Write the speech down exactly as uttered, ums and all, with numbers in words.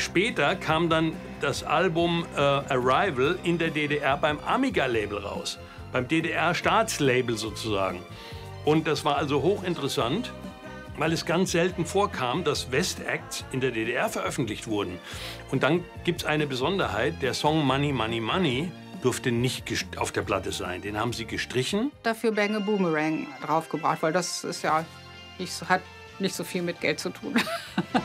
später kam dann das Album äh, Arrival in der D D R beim Amiga-Label raus, beim D D R-Staatslabel sozusagen. Und das war also hochinteressant, weil es ganz selten vorkam, dass West-Acts in der D D R veröffentlicht wurden. Und dann gibt es eine Besonderheit, der Song Money, Money, Money durfte nicht auf der Platte sein. Den haben sie gestrichen. Dafür Bang a Boomerang draufgebracht, weil das ist ja nicht so, hat nicht so viel mit Geld zu tun.